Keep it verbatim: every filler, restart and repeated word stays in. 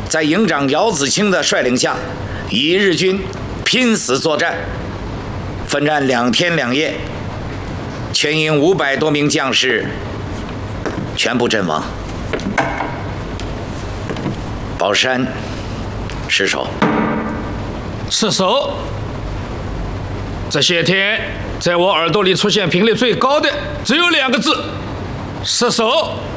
在营长姚子清的率领下，与日军拼死作战，奋战两天两夜，全营五百多名将士全部阵亡。宝山失守。 失守。这些天，在我耳朵里出现频率最高的只有两个字：失守。